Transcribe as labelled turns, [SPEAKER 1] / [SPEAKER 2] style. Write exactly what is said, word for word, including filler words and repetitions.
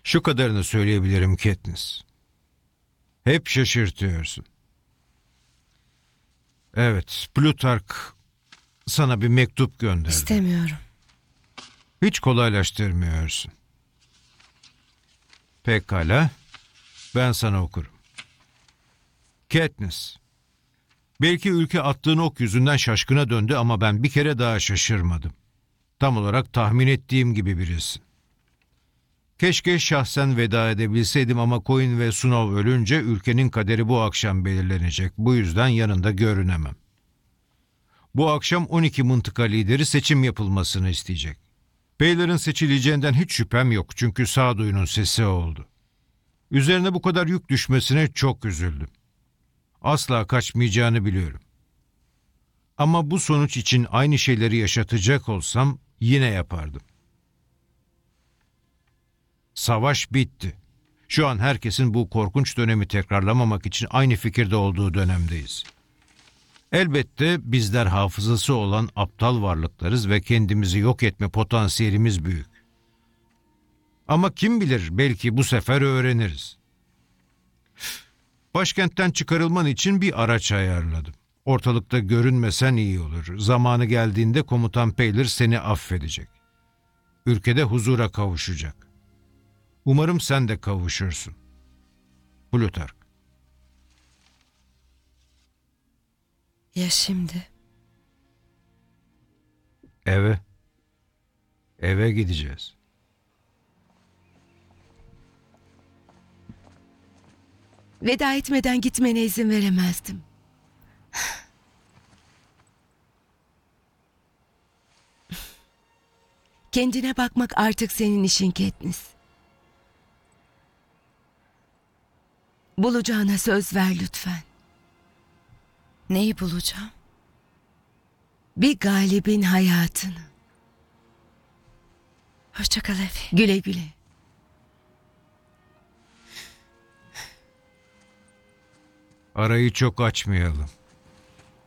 [SPEAKER 1] Şu kadarını söyleyebilirim Katniss. Hep şaşırtıyorsun. Evet, Plutark sana bir mektup gönderdi.
[SPEAKER 2] İstemiyorum.
[SPEAKER 1] Hiç kolaylaştırmıyorsun. Pekala, ben sana okurum. Katniss, belki ülke attığın ok yüzünden şaşkına döndü ama ben bir kere daha şaşırmadım. Tam olarak tahmin ettiğim gibi birisin. Keşke şahsen veda edebilseydim ama Coin ve Snow ölünce ülkenin kaderi bu akşam belirlenecek. Bu yüzden yanında görünemem. Bu akşam on iki mıntıka lideri seçim yapılmasını isteyecek. Baylor'ın seçileceğinden hiç şüphem yok çünkü sağduyunun sesi oldu. Üzerine bu kadar yük düşmesine çok üzüldüm. Asla kaçmayacağını biliyorum. Ama bu sonuç için aynı şeyleri yaşatacak olsam yine yapardım. Savaş bitti. Şu an herkesin bu korkunç dönemi tekrarlamamak için aynı fikirde olduğu dönemdeyiz. Elbette bizler hafızası olan aptal varlıklarız ve kendimizi yok etme potansiyelimiz büyük. Ama kim bilir, belki bu sefer öğreniriz. Başkentten çıkarılman için bir araç ayarladım. Ortalıkta görünmesen iyi olur. Zamanı geldiğinde komutan Paylor seni affedecek. Ülkede huzura kavuşacak. Umarım sen de kavuşursun. Plutark.
[SPEAKER 2] Ya şimdi?
[SPEAKER 1] Eve. Eve gideceğiz.
[SPEAKER 2] Veda etmeden gitmene izin veremezdim. Kendine bakmak artık senin işin Katniss. Bulacağına söz ver lütfen.
[SPEAKER 3] Neyi bulacağım?
[SPEAKER 2] Bir galibin hayatını.
[SPEAKER 3] Hoşça kal Effie.
[SPEAKER 2] Güle güle.
[SPEAKER 1] Arayı çok açmayalım.